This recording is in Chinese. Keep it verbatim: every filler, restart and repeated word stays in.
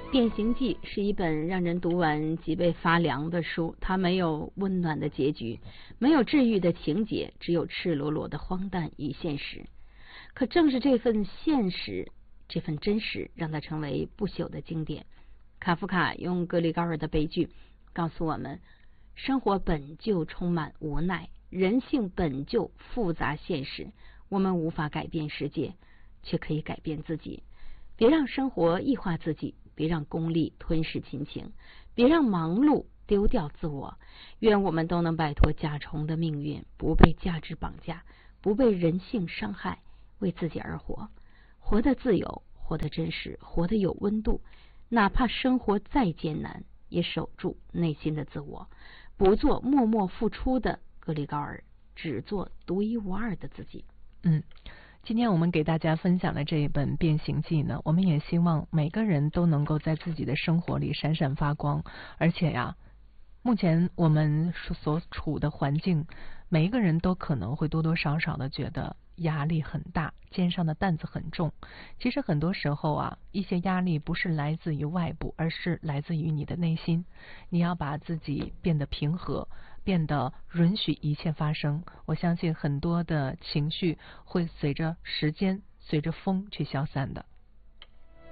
变形记是一本让人读完脊背发凉的书，它没有温暖的结局，没有治愈的情节，只有赤裸裸的荒诞与现实。可正是这份现实，这份真实，让它成为不朽的经典。卡夫卡用格里高尔的悲剧告诉我们，生活本就充满无奈，人性本就复杂现实，我们无法改变世界，却可以改变自己。别让生活异化自己，别让功利吞噬亲情，别让忙碌丢掉自我。愿我们都能摆脱甲虫的命运，不被价值绑架，不被人性伤害，为自己而活，活得自由，活得真实，活得有温度。哪怕生活再艰难，也守住内心的自我，不做默默付出的格里高尔，只做独一无二的自己。 嗯。今天我们给大家分享的这一本《变形记》呢，我们也希望每个人都能够在自己的生活里闪闪发光。而且呀，目前我们所处的环境，每一个人都可能会多多少少的觉得压力很大，肩上的担子很重。其实很多时候啊，一些压力不是来自于外部，而是来自于你的内心。你要把自己变得平和，变得允许一切发生。我相信很多的情绪会随着时间，随着风去消散的。